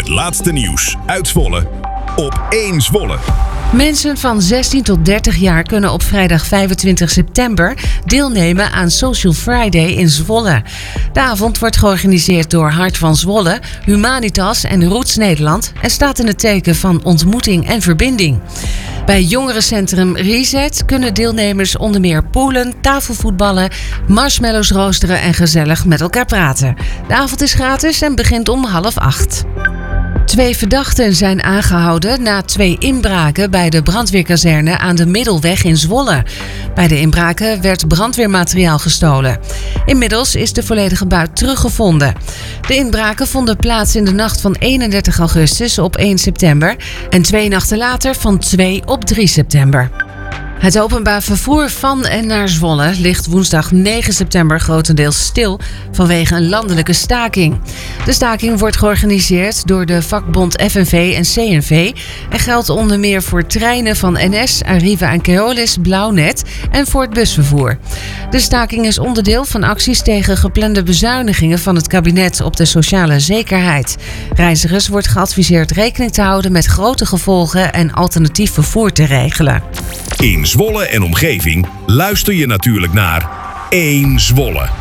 Het laatste nieuws uit Zwolle op 1 Zwolle. Mensen van 16 tot 30 jaar kunnen op vrijdag 25 september deelnemen aan Social Friday in Zwolle. De avond wordt georganiseerd door Hart van Zwolle, Humanitas en Roots Nederland en staat in het teken van ontmoeting en verbinding. Bij jongerencentrum Reset kunnen deelnemers onder meer poelen, tafelvoetballen, marshmallows roosteren en gezellig met elkaar praten. De avond is gratis en begint om 7:30. 2 verdachten zijn aangehouden na 2 inbraken bij de brandweerkazerne aan de Middelweg in Zwolle. Bij de inbraken werd brandweermateriaal gestolen. Inmiddels is de volledige buit teruggevonden. De inbraken vonden plaats in de nacht van 31 augustus op 1 september en 2 nachten later van 2 op 3 september. Het openbaar vervoer van en naar Zwolle ligt woensdag 9 september grotendeels stil vanwege een landelijke staking. De staking wordt georganiseerd door de vakbond FNV en CNV en geldt onder meer voor treinen van NS, Arriva en Keolis, Blauwnet en voor het busvervoer. De staking is onderdeel van acties tegen geplande bezuinigingen van het kabinet op de sociale zekerheid. Reizigers wordt geadviseerd rekening te houden met grote gevolgen en alternatief vervoer te regelen. In Zwolle en omgeving luister je natuurlijk naar 1 Zwolle.